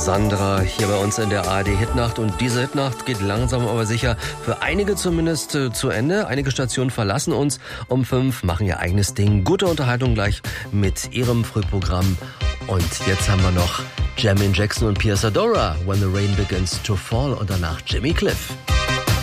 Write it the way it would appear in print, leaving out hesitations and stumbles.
Sandra hier bei uns in der ARD Hitnacht. Und diese Hitnacht geht langsam aber sicher für einige zumindest zu Ende. Einige Stationen verlassen uns um 5, machen ihr eigenes Ding. Gute Unterhaltung gleich mit ihrem Frühprogramm. Und jetzt haben wir noch Jermaine Jackson und Pia Zadora, When the Rain Begins to Fall, und danach Jimmy Cliff.